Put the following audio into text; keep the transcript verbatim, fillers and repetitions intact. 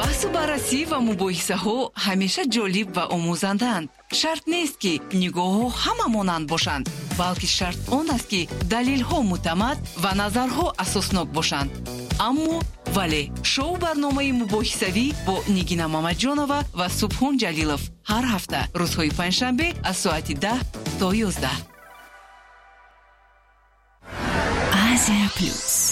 بحث و بررسی و مباحثه ها همیشه جالب و آموزندند. شرط نیست که نگاه ها همه مانند باشند، بلکه شرط آن است که دلیل ها معتمد و نظرها اساسناک باشند. اما ولی شو برنامه مباحثوی با نگینا مامدجانова و سبحان جلیلов هر هفته روزهای پنجشنبه از ساعت ده تا یازده. Asia Plus.